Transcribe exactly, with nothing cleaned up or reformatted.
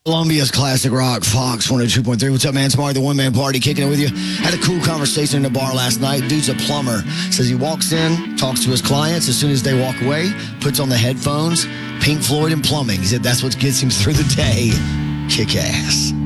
Columbia's classic rock, Fox one oh two point three. What's up, man? It's Marty, the one-man party, kicking it with you. Had a cool conversation in the bar last night. Dude's a plumber. Says he walks in, talks to his clients. As soon as they walk away, puts on the headphones, Pink Floyd and plumbing. He said that's what gets him through the day. Kick ass.